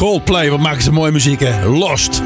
Coldplay, wat maken ze mooie muziek, hè? Lost.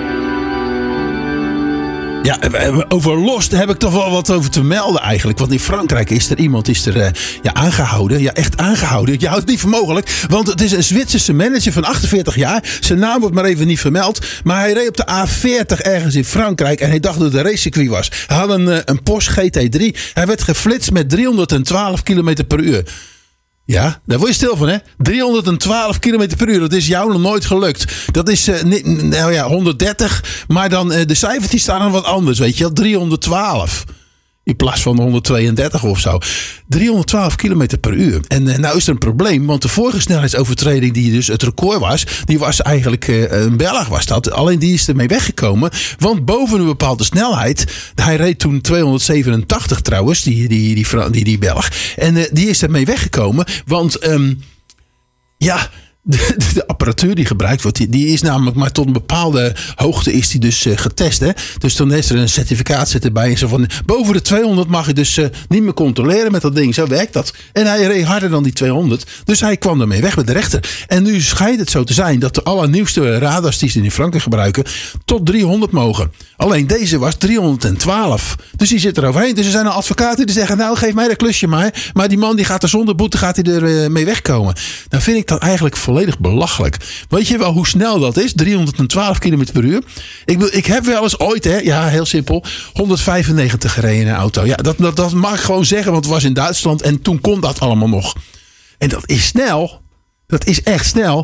Ja, over Lost heb ik toch wel wat over te melden eigenlijk. Want in Frankrijk is er iemand aangehouden. Ja, echt aangehouden. Je houdt het niet voor mogelijk. Want het is een Zwitserse manager van 48 jaar. Zijn naam wordt maar even niet vermeld. Maar hij reed op de A40 ergens in Frankrijk. En hij dacht dat het een racecircuit was. Hij had een Porsche GT3. Hij werd geflitst met 312 km per uur. Ja, daar word je stil van, hè? 312 km per uur, dat is jou nog nooit gelukt. Dat is 130, maar dan de cijfers die staan dan wat anders, weet je wel. 312 in plaats van 132 of zo. 312 km per uur. En nou is er een probleem, want de vorige snelheidsovertreding die dus het record was, die was eigenlijk een Belg was dat. Alleen die is ermee weggekomen, want boven een bepaalde snelheid, hij reed toen 287 trouwens, die Belg. En die is ermee weggekomen, want de apparatuur die gebruikt wordt, die is namelijk maar tot een bepaalde hoogte is die dus getest. Hè? Dus dan is er een certificaat erbij. En zo van, boven de 200 mag je dus niet meer controleren met dat ding. Zo werkt dat. En hij reed harder dan die 200. Dus hij kwam ermee weg met de rechter. En nu schijnt het zo te zijn dat de allernieuwste radars die ze in Frankrijk gebruiken tot 300 mogen. Alleen deze was 312. Dus die zit er overheen. Dus er zijn advocaten die zeggen, nou geef mij dat klusje maar. Maar die man die gaat er zonder boete gaat hij er mee wegkomen. Dan vind ik dat eigenlijk volledig belachelijk. Weet je wel hoe snel dat is? 312 km per uur. Ik heb wel eens ooit, hè, ja, heel simpel, 195 gereden in een auto. Ja, dat mag ik gewoon zeggen, want het was in Duitsland en toen kon dat allemaal nog. En dat is snel. Dat is echt snel.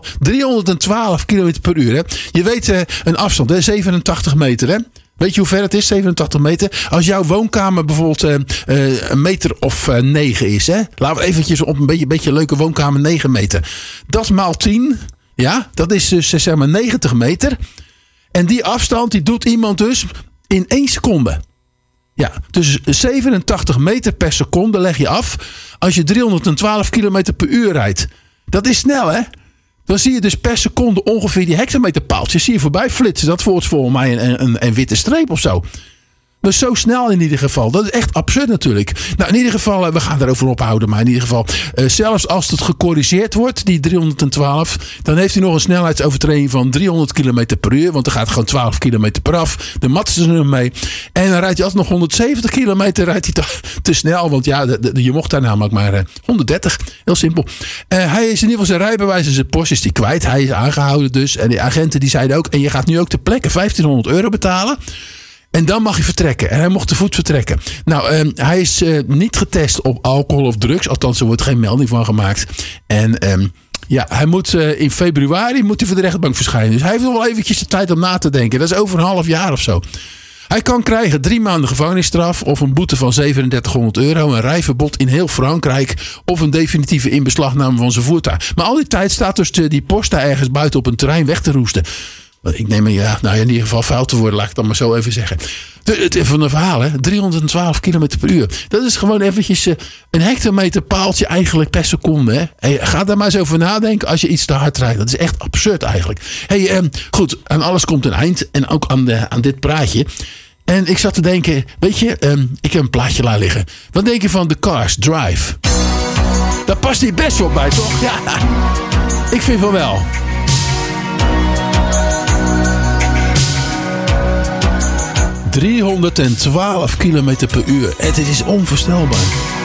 312 km per uur. Hè. Je weet een afstand, hè, 87 meter. Hè. Weet je hoe ver het is? 87 meter. Als jouw woonkamer bijvoorbeeld een meter of 9 is. Hè? Laten we eventjes op een beetje leuke woonkamer 9 meter. Dat maal 10. Ja, dat is dus zeg maar 90 meter. En die afstand die doet iemand dus in 1 seconde. Ja, dus 87 meter per seconde leg je af als je 312 km per uur rijdt. Dat is snel, hè? Dan zie je dus per seconde ongeveer die hectometerpaaltjes zie je voorbij flitsen. Dat wordt volgens mij een witte streep of zo. Dus zo snel in ieder geval. Dat is echt absurd natuurlijk. Nou, in ieder geval, we gaan erover ophouden. Maar in ieder geval, zelfs als het gecorrigeerd wordt, die 312... dan heeft hij nog een snelheidsovertreding van 300 km per uur. Want er gaat gewoon 12 km per af. De matsen ze hem mee. En dan rijdt hij altijd nog 170 kilometer. Rijdt hij te snel. Want ja, je mocht daar namelijk maar 130. Heel simpel. Hij is in ieder geval zijn rijbewijs en zijn Porsche is die kwijt. Hij is aangehouden dus. En de agenten die zeiden ook, en je gaat nu ook ter plekke €1500 betalen. En dan mag hij vertrekken. En hij mocht te voet vertrekken. Nou, hij is niet getest op alcohol of drugs. Althans, er wordt geen melding van gemaakt. En hij moet in februari moet hij voor de rechtbank verschijnen. Dus hij heeft nog wel eventjes de tijd om na te denken. Dat is over een half jaar of zo. Hij kan krijgen 3 maanden gevangenisstraf of een boete van €3700, een rijverbod in heel Frankrijk of een definitieve inbeslagname van zijn voertuig. Maar al die tijd staat dus die Porsche daar ergens buiten op een terrein weg te roesten. Ik neem in ieder geval vuil te worden, laat ik het dan maar zo even zeggen. Van een verhaal, hè? 312 km per uur. Dat is gewoon eventjes een hectometerpaaltje eigenlijk per seconde. Hè? Hey, ga daar maar eens over nadenken als je iets te hard rijdt. Dat is echt absurd eigenlijk. Hey, goed, aan alles komt een eind. En ook aan dit praatje. En ik zat te denken, weet je, ik heb een plaatje laten liggen. Wat denk je van The Cars Drive? Daar past hij best wel bij, toch? Ja, ik vind van wel. 312 km per uur. Het is onvoorstelbaar.